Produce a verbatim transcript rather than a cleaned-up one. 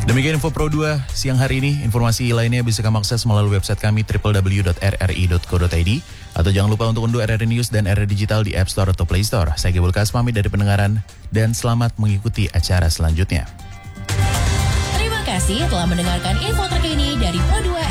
Demikian info Pro dua siang hari ini. Informasi lainnya bisa kamu akses melalui website kami double-u double-u double-u dot r r i dot co dot i d atau jangan lupa untuk unduh R R I News dan R R I Digital di App Store atau Play Store. Saya Gebul Kas pamit dari pendengaran dan selamat mengikuti acara selanjutnya. Terima kasih telah mendengarkan info terkini dari Pro dua